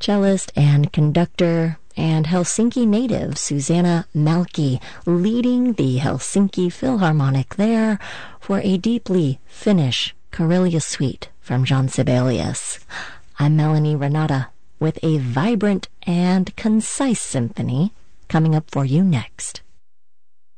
cellist and conductor, and Helsinki native Susanna Malki leading the Helsinki Philharmonic there for a deeply Finnish Karelia suite from John Sibelius. I'm Melanie Renata with a vibrant and concise symphony coming up for you next.